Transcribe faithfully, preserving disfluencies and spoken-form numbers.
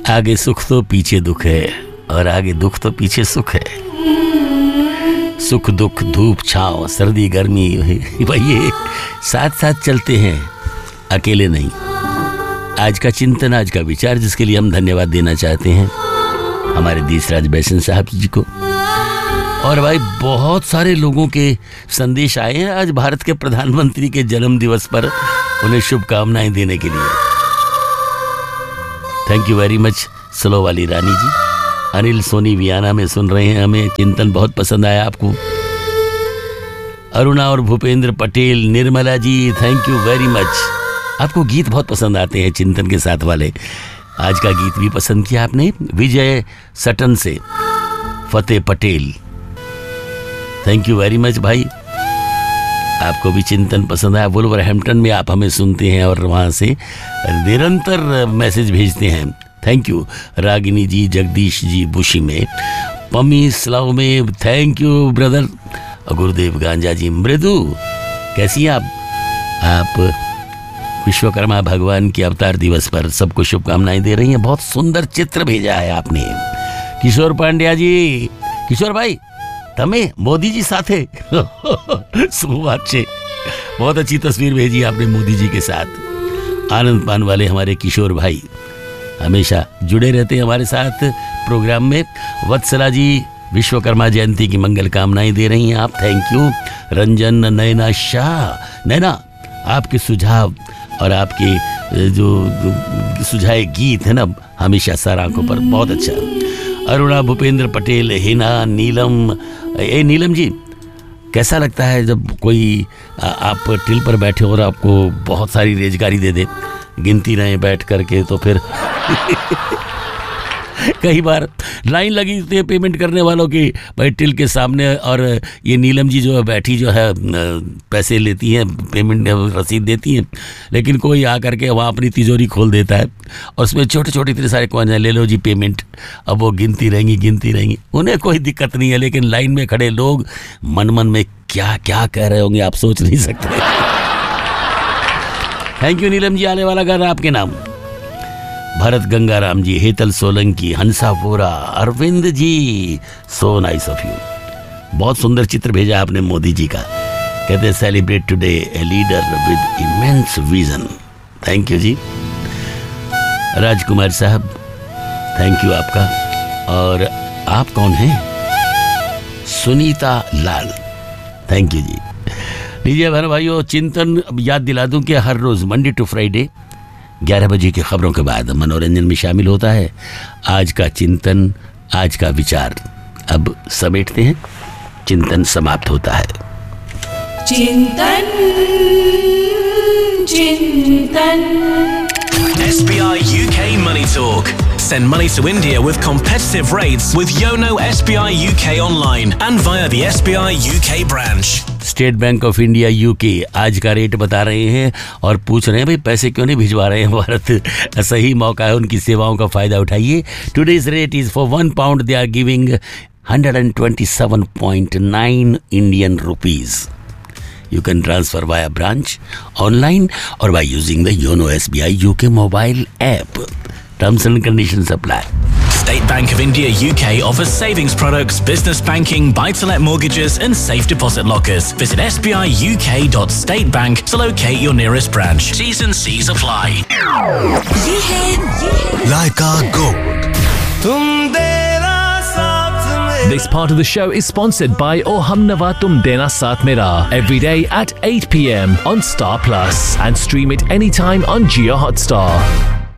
आगे सुख तो पीछे दुख है, और आगे दुख तो पीछे सुख है। सुख दुख धूप छांव सर्दी गर्मी भाई ये साथ साथ चलते हैं, अकेले नहीं। आज का चिंतन, आज का विचार, जिसके लिए हम धन्यवाद देना चाहते हैं हमारे देशराज बैसन साहब जी को। और भाई बहुत सारे लोगों के संदेश आए हैं आज भारत के प्रधानमंत्री के जन्म दिवस पर उन्हें शुभकामनाएं देने के लिए। Thank you very much slow वाली रानी जी। अनिल सोनी वियाना में सुन रहे हैं हमें, चिंतन बहुत पसंद आया आपको। अरुणा और Bhupendra Patel, Nirmala ji thank you very much. आपको गीत बहुत पसंद आते हैं चिंतन के साथ वाले, आज का गीत भी पसंद किया आपने। विजय सटन से फतेह Patel, thank you very much भाई, आपको भी चिंतन पसंद आया। वुल्वरहैम्पटन में आप हमें सुनते हैं और वहाँ से निरंतर मैसेज भेजते हैं, थैंक यू। रागिनी जी, जगदीश जी बुशी में, पमी स्लाव में, थैंक यू ब्रदर। गुरुदेव गांजा जी, मृदु कैसी हैं आप? आप विश्वकर्मा भगवान के अवतार दिवस पर सबको शुभकामनाएं दे रही हैं। बहुत सुंदर चित्र भेजा है आपने। किशोर पांड्या जी, किशोर भाई तमें मोदी जी साथे बहुत अच्छी तस्वीर भेजी आपने मोदी जी के साथ। आनंद पान वाले हमारे किशोर भाई हमेशा जुड़े रहते हैं हमारे साथ प्रोग्राम में। वत्सला जी विश्वकर्मा जयंती की मंगल कामनाएं दे रही हैं आप, थैंक यू। रंजन, नैना शाह, नैना आपके सुझाव और आपके जो सुझाए गीत है ना हमेशा सर आंखों पर, बहुत अच्छा। अरुणा, भूपेंद्र पटेल, हिना, नीलम, ए नीलम जी कैसा लगता है जब कोई आप टिल पर बैठे हो और आपको बहुत सारी रेजगारी दे दे, गिनती रहे बैठ करके, तो फिर कई बार लाइन लगी होती है पेमेंट करने वालों की भाई टिल के सामने, और ये नीलम जी जो है बैठी जो है पैसे लेती हैं, पेमेंट रसीद देती हैं, लेकिन कोई आ करके वहाँ अपनी तिजोरी खोल देता है और उसमें छोटे छोटे इतने सारे कॉइन ले लो जी पेमेंट। अब वो गिनती रहेंगी गिनती रहेंगी, उन्हें कोई दिक्कत नहीं है, लेकिन लाइन में खड़े लोग मन मन में क्या क्या कह रहे होंगे आप सोच नहीं सकते। Thank you Neelam ji. आने वाला घर आपके नाम, भरत गंगाराम जी, हेतल सोलंकी, हंसा Vora, Arvind ji, so nice of you. बहुत सुंदर चित्र भेजा आपने मोदी जी का, कहते हैं celebrate today a leader with immense vision, thank you जी। राजकुमार साहब थैंक यू आपका। और आप कौन हैं? सुनीता लाल, थैंक यू जी। लीजिए बहन भाइयों, चिंतन याद दिला दूं कि हर रोज मंडे टू फ्राइडे ग्यारह बजे की खबरों के बाद मनोरंजन में शामिल होता है आज का चिंतन, आज का विचार। अब समेटते हैं, चिंतन समाप्त होता है। चिंतन चिंतन S B I U K Money Talk. Send money to India with competitive rates with Yono S B I U K online and via the S B I U K branch. State bank of India UK आज का rate बता रहे हैं और पूछ रहे हैं भाई पैसे क्यों नहीं भिजवा रहे हैं भारत। सही मौका है, उनकी सेवाओं का फायदा उठाइए। Today's rate is for one pound they are giving one hundred twenty-seven point nine Indian rupees. You can transfer via branch, online or by using the Yono S B I U K mobile app. Terms and conditions apply. State Bank of India U K offers savings products, business banking, buy-to-let mortgages and safe deposit lockers. Visit s b i u k dot state bank to locate your nearest branch. T's and C's apply. ये है ये है Laika Gold. This part of the show is sponsored by Oh Hum Nawa Tum Dena Saath Mera every day at eight p m on Star Plus and stream it anytime on Jio Hotstar.